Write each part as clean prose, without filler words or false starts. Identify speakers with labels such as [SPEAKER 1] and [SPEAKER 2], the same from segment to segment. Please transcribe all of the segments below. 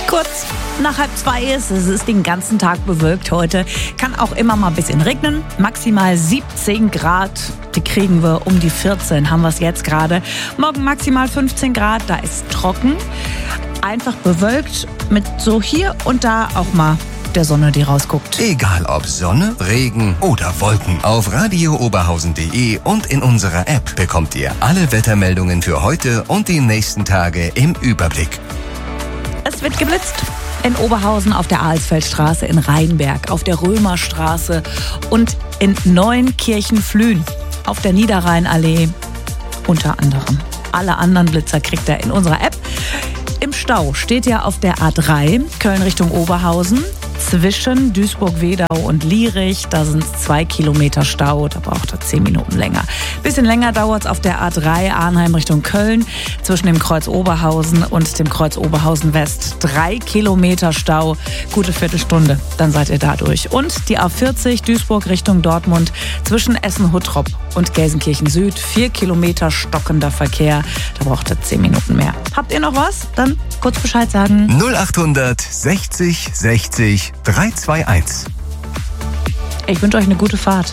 [SPEAKER 1] Kurz nach 1:30 ist es. ist den ganzen Tag bewölkt heute. Kann auch immer mal ein bisschen regnen. Maximal 17 Grad. Die kriegen wir um die 14, haben wir es jetzt gerade. Morgen maximal 15 Grad. Da ist trocken. Einfach bewölkt mit so hier und da auch mal der Sonne, die rausguckt.
[SPEAKER 2] Egal ob Sonne, Regen oder Wolken. Auf radiooberhausen.de und in unserer App bekommt ihr alle Wettermeldungen für heute und die nächsten Tage im Überblick.
[SPEAKER 1] Es wird geblitzt. In Oberhausen auf der Alsfeldstraße, in Rheinberg, auf der Römerstraße und in Neunkirchen-Flühen. Auf der Niederrheinallee unter anderem. Alle anderen Blitzer kriegt ihr in unserer App. Im Stau steht ihr auf der A3, Köln Richtung Oberhausen. Zwischen Duisburg-Wedau und Lierich, da sind es 2 Kilometer Stau, da braucht er 10 Minuten länger. Bisschen länger dauert es auf der A3 Arnheim Richtung Köln, zwischen dem Kreuz Oberhausen und dem Kreuz Oberhausen West. 3 Kilometer Stau, gute Viertelstunde, dann seid ihr da durch. Und die A40 Duisburg Richtung Dortmund, zwischen Essen-Huttrop und Gelsenkirchen Süd, 4 Kilometer stockender Verkehr, da braucht er 10 Minuten mehr. Habt ihr noch was? Dann kurz Bescheid sagen.
[SPEAKER 2] 0800 60 60 321.
[SPEAKER 1] Ich wünsche euch eine gute Fahrt.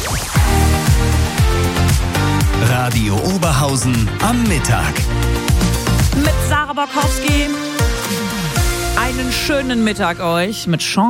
[SPEAKER 2] Radio Oberhausen am Mittag.
[SPEAKER 1] Mit Sarah Borkowski. Einen schönen Mittag euch mit Chance.